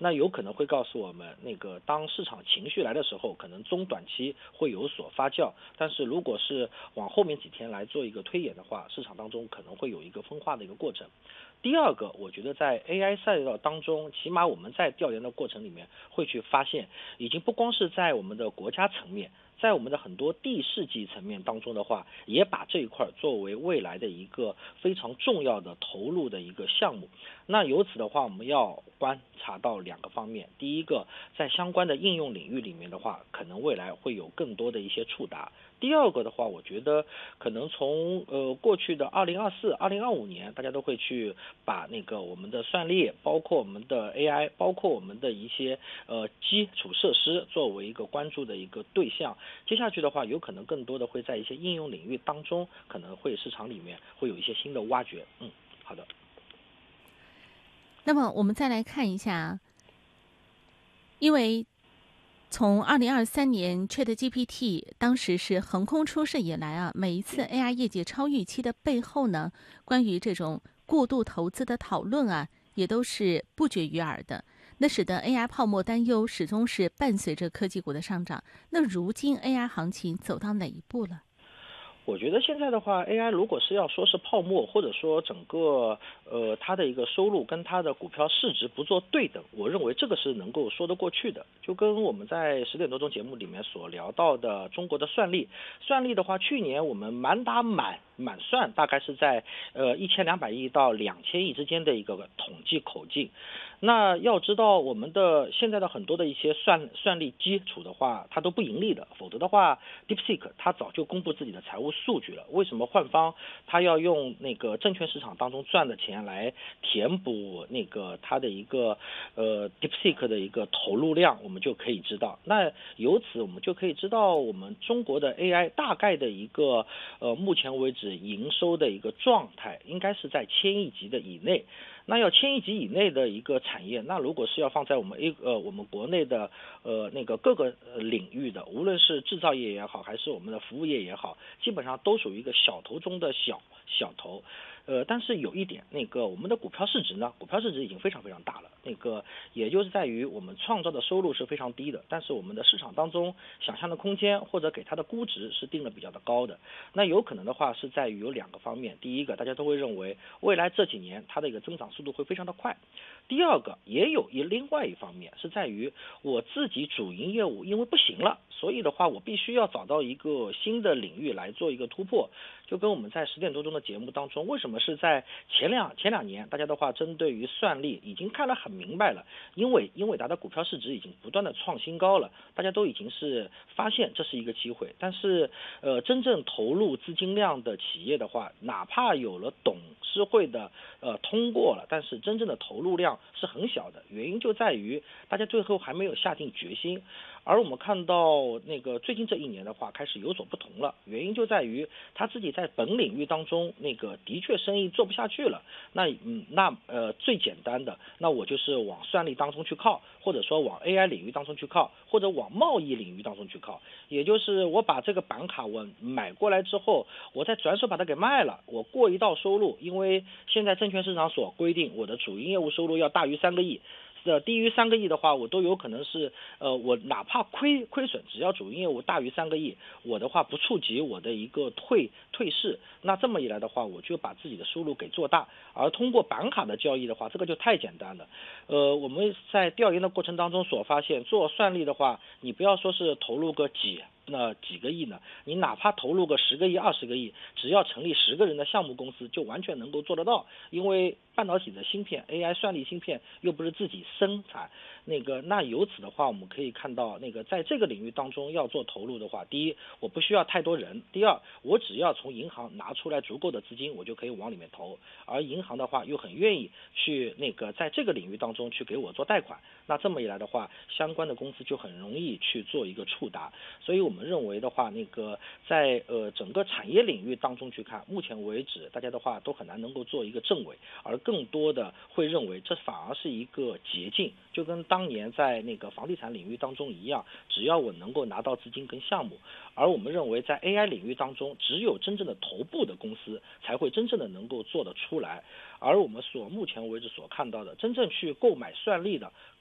那有可能会告诉我们，当市场情绪来的时候，可能中短期会有所发酵，但是如果是往后面几天来做一个推演的话，市场当中可能会有一个分化的一个过程。第二个，我觉得在 AI 赛道当中，起码我们在调研的过程里面会去发现，已经不光是在我们的国家层面，在我们的很多地市级层面当中的话，也把这一块作为未来的一个非常重要的投入的一个项目。那由此的话，我们要观察到两个方面。第一个，在相关的应用领域里面的话，可能未来会有更多的一些触达。第二个的话，我觉得可能从过去的2024、2025年，大家都会去把我们的算力，包括我们的 AI，包括我们的一些基础设施作为一个关注的一个对象。接下去的话，有可能更多的会在一些应用领域当中，可能会市场里面会有一些新的挖掘。好的。 那么我们再来看一下，因为从2023年 ChatGPT 当时是横空出世以来啊，每一次 AI 业界超预期的背后呢，关于这种过度投资的讨论啊，也都是不绝于耳的。那使得 AI 泡沫担忧始终是伴随着科技股的上涨。那如今 AI 行情走到哪一步了？ 我觉得现在的话 ，AI 如果是要说是泡沫，或者说整个它的一个收入跟它的股票市值不做对等，我认为这个是能够说得过去的。就跟我们在10点多钟节目里面所聊到的中国的算力的话，去年我们满打满算大概是在1200亿到2000亿之间的一个统计口径。那要知道，我们的现在的很多的一些算力基础的话，它都不盈利的，否则的话 ，DeepSeek 它早就公布自己的财务数据了。为什么换方它要用证券市场当中赚的钱来填补它的一个DeepSeek 的一个投入量，我们就可以知道。那由此我们就可以知道，我们中国的 AI 大概的一个目前为止营收的一个状态，应该是在1000亿级的以内。那要1000亿级以内的一个产业，那如果是要放在我们国内的各个领域的，无论是制造业也好，还是我们的服务业也好，基本上都属于一个小头中的小头。但是有一点，我们的股票市值呢，股票市值已经非常非常大了，也就是在于我们创造的收入是非常低的，但是我们的市场当中想象的空间或者给它的估值是定的比较的高的。那有可能的话是在于有两个方面，第一个大家都会认为未来这几年它的一个增长速度会非常的快，第二个也有另外一方面是在于我自己主营业务因为不行了，所以的话我必须要找到一个新的领域来做一个突破。就跟我们在10点多钟的节目当中，为什么是在前两年大家的话针对于算力已经看得很明白了，因为它的股票市值已经不断的创新高了，大家都已经是发现这是一个机会。但是真正投入资金量的企业的话，哪怕有了董事会的通过了，但是真正的投入量是很小的，原因就在于大家最后还没有下定决心。而我们看到最近这一年的话开始有所不同了，原因就在于他自己在本领域当中的确生意做不下去了。那最简单的，那我就是往算力当中去靠，或者说往 AI 领域当中去靠，或者往贸易领域当中去靠。也就是我把这个板卡我买过来之后，我再转手把它给卖了，我过一道收入，因为现在证券市场所规定我的主营业务收入要大于3个亿。低于3个亿的话，我都有可能是我哪怕亏损，只要主营业务大于3个亿，我的话不触及我的一个退市。那这么一来的话，我就把自己的收入给做大。而通过板卡的交易的话，这个就太简单了。我们在调研的过程当中所发现，做算力的话，你不要说是投入个几个亿呢，你哪怕投入个10个亿、20个亿，只要成立10个人的项目公司，就完全能够做得到。因为半导体的芯片 AI 算力芯片又不是自己生产，那由此的话，我们可以看到在这个领域当中要做投入的话，第一我不需要太多人，第二我只要从银行拿出来足够的资金，我就可以往里面投，而银行的话又很愿意去在这个领域当中去给我做贷款。那这么一来的话，相关的公司就很容易去做一个触达。所以我们认为的话，在整个产业领域当中去看，目前为止大家的话都很难能够做一个正伪，而更多的会认为这反而是一个捷径，就跟当年在房地产领域当中一样，只要我能够拿到资金跟项目。而我们认为在 AI 领域当中，只有真正的头部的公司才会真正的能够做得出来。而我们目前为止所看到的真正去购买算力的